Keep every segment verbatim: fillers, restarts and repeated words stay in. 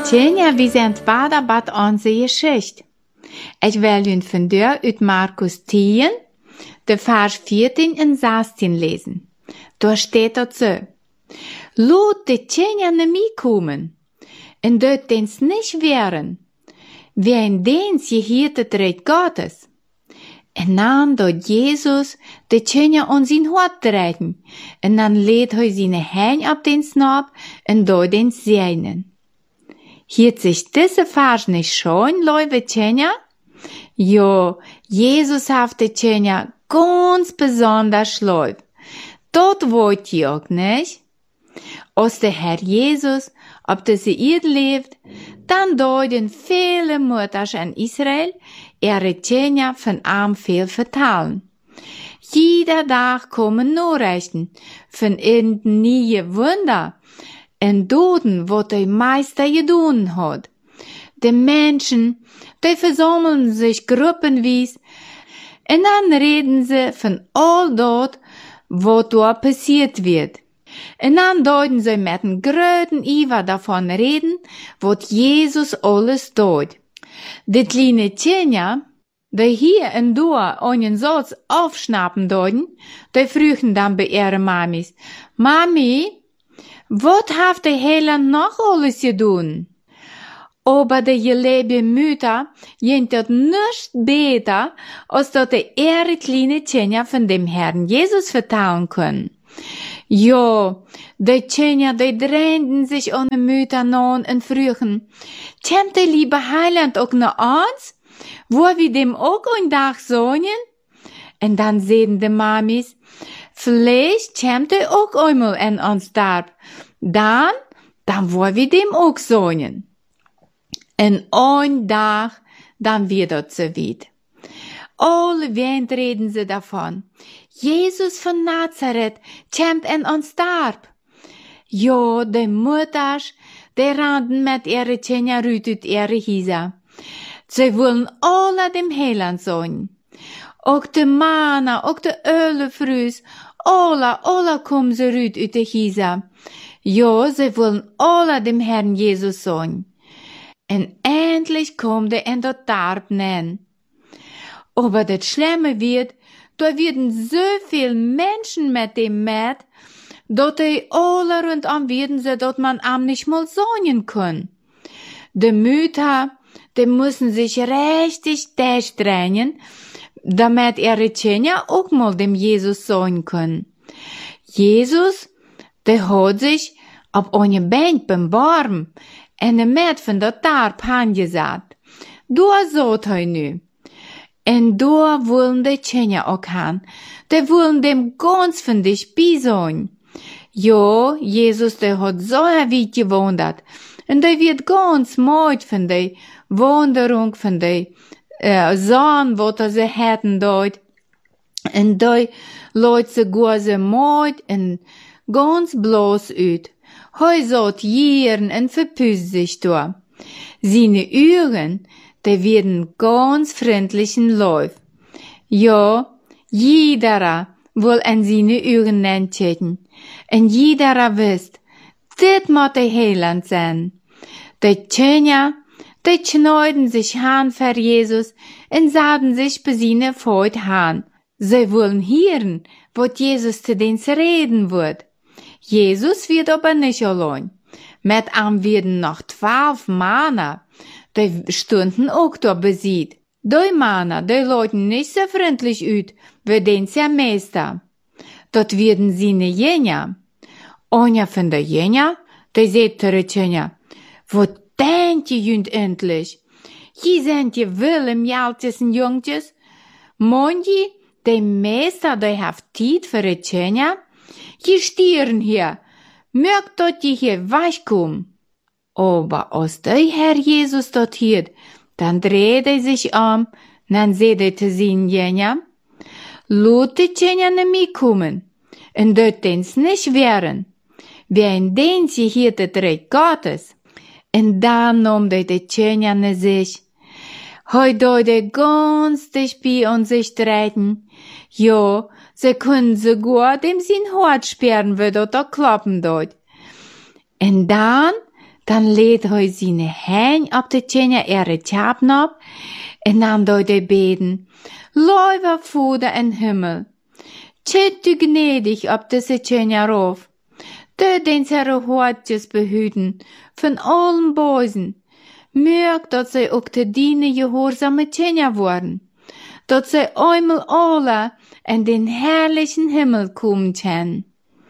Tjenja, vi zijn vader bad onze geschicht. Ik wil jullie vandaag uit Markus tien, de vers veertien en zestien lezen. Daar staat dat zo. Laat de tjenja naar mij komen, en dat dens niet weren. Wie een dens je hiert het rijk Gottes. En dan doet Jezus de tjenja aan zijn hart trekken, en dan leed hij zijn hand op den snap en doet den zegnen. Hielt sich diese Vers nicht schon, liebe Tjenja? Jo, Jesus hat die Tjenja ganz besonders lieb. Dort wollt ihr auch nicht? Als der Herr Jesus auf dieser Erde lebt, dann deuten viele Mütter in Israel ihre Tjenja von ihm viel vertalen. Jeder Tag kommen Nachrichten von irgendeinem neuen Wunder, en doden wat de Meister gedaan hat. De Menschen, die versammeln sich gruppenweise, en dann reden sie von all dort, wat dort passiert wird. En dann deuten sie mit einem gröten Iver davon reden, wat Jesus alles tut. Die kleine Tjenja, die hier en da einen Satz aufschnappen deuten, die frügen dann bei ihren Mamis, Mami, wat heeft de Heiland noch alles gedaan? Aber de geliebte Mütter jent dat nicht beter, als dat de ihre kleine Tjenja von dem Herrn Jesus vertrauen können. Jo, de Tjenja, die drehten sich an de Mütter nan und frügen, kämt de liebe Heiland auch nach uns, wo wir dem auch ein Tag songen? Und dann sehen de Mamis, vielleicht kämt er auch einmal in uns Darb. Dann, dann wollen wir dem auch songen. En ein Tag, dann wird das so weit. Alle Wind reden sie davon. Jesus von Nazareth kämt in uns Darb. Ja, die Mütter, die rannten mit ihrer Tjenja rüt ut ihre Hisa. Sie wollen alle dem Heiland songen. Auch de Mana, auch de Ölefrüs, alle, alle kommen sie rüt ut de Hisa. Ja, sie wollen alle dem Herrn Jesus songen. Und endlich kommt er in das Darb nennen. Aber das Schlimme wird, da werden so viele Menschen mit dem mit, dass die alle rundum werden sie, dass man am nicht mal songen kann. Die Mütter, die müssen sich richtig durchdrängen, damit ihre Tjenja auch mal dem Jesus songen können. Jesus, der hat sich auf eine Bank beim Warm en de met van dat Darb hangezet. Da zat hij nu. En da wollen de Tjenja ook gaan. Die wollen dem ganz von dich bizongen. Ja, Jesus, der hat so weit gewandert. En der wird ganz mooi von der Wanderung, von der äh, Sonne, wat er sie hätten dort. En der lädt sie gar so mooi en ganz bloß uit. Hij zat jieren en verpüst sich da. Seine Uhren, die werden ganz freundlichen Lauf. Ja, jeder will an seine Uhren entscheiden. Und jeder wisst, dit moet de Heiland sein. Die Tjenja, die schneiden sich an für Jesus und sagen sich bei seine Freud an. Sie wollen hören, was Jesus zu denen reden wird. Jesus wird aber nicht allein. Mit ihm werden noch zwölf Männer, die Stunden auch da besiegt. Die Männer, die leuten nicht so freundlich ut, wie den der Meister. Dort werden sie ne Jenja. Einer von der Jenja, die sagt der Tjenja, was denkt ihr jünd endlich? Hier sind die Willem jaltesen Jungjes. Meint ihr, der Meister, der hat Zeit für die Tjenja? Die stieren hier, mögt dort die hier weichkommen. Aber als der Herr Jesus dort hielt, dann dreht er sich um, dann seht er zu sehen, Jenja, lasst die Tjenja ne mich kommen, und dort den's nicht wehren, wie ein den sie hier das Reich Gottes. Und dann nahm der die Tjenja ne sich, Heute deute ganz dicht bei uns sich treten. Ja, sie können sogar dem sein Hort sperren, wie dort da klappen dort. Und dann, Dan leed hij zijn hand op de tjenja ere tjapnop en nam door de beden. Loive Vader in Himmel, zet u gnädig op deze tjenja rof. De den zere hartjes behüten van allen Bösen. Merk dat zij ook te dienen gehoorzame tjenja worden. Dat zij einmal alle in den herrlichen Himmel kommen können.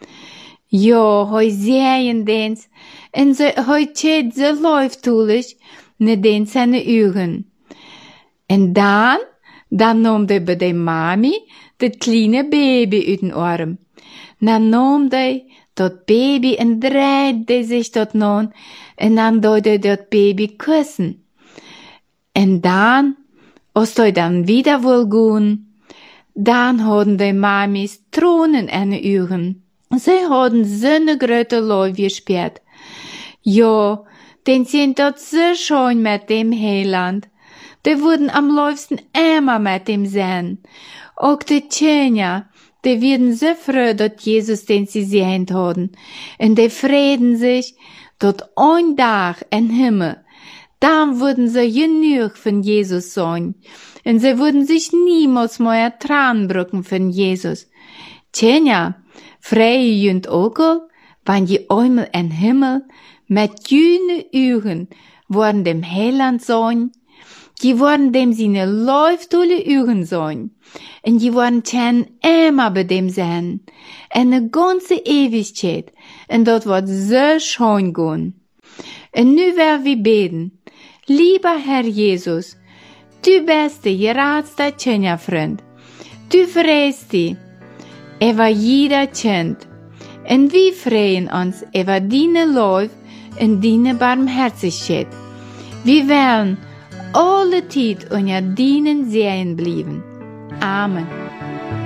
Ja, hij zeien dens, en ze, hij tjet ze leuftulig, ne den seine Augen. En dan, dan nam de bij de mami dat kleine baby uit den arm. Dan nam de dat baby en draaide zich dat non, en dan deed dat baby kussen. En dan, als hij dan wieder wil gaan, dan hadden de mamies Tränen in de Augen. Zij hadden zo'n grote Leuf gesperrt. Ja, den sind dat so schön mit dem Heiland. Die würden am liebsten immer mit dem sein. Auch die Tjenja, die werden so froh, dat Jesus den sie sehen hadden. Und die freden sich, dat ein Tag in Himmel, dann würden sie genug von Jesus sein. Und sie würden sich niemals mehr Tränen brücken von Jesus. Tjenja, freie jünd ook, wann je einmal in Himmel mit jüne Augen worden dem Heiland sein, die worden dem seine leuftolle Augen sein, und die worden ten immer bei dem sein, eine ganze Ewigkeit, und dort wird so schön gehen. Und nu wer wir beten, lieber Herr Jesus, du bist der geradste Tjenja-Freund, du freust dich über jeder Kind, und wir freuen uns über deine Liebe und deine Barmherzigkeit. Wir wollen alle Zeit unter deinen Sehen bleiben. Amen.